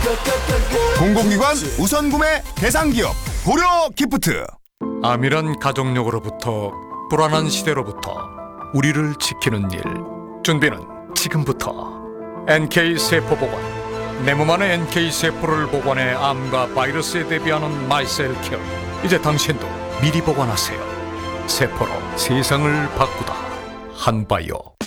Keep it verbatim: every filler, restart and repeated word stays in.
공공기관 우선 구매 대상기업 고려 기프트. 암이란 가족력으로부터 불안한 시대로부터 우리를 지키는 일. 준비는 지금부터. 엔케이 세포보관. 내 몸 안에 엔케이 세포를 보관해 암과 바이러스에 대비하는 마이셀케어. 이제 당신도 미리 보관하세요. 세포로 세상을 바꾸다. 한바이오.